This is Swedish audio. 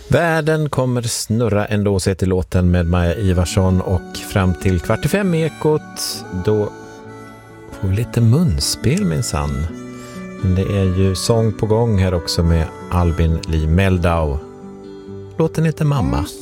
Världen kommer snurra ändå, sig till låten med Maja Ivarsson, och fram till 4:45 Ekot, då får vi lite munspel minsann. Men det är ju sång på gång här också med Albin Lee Meldau. Låten heter Mamma.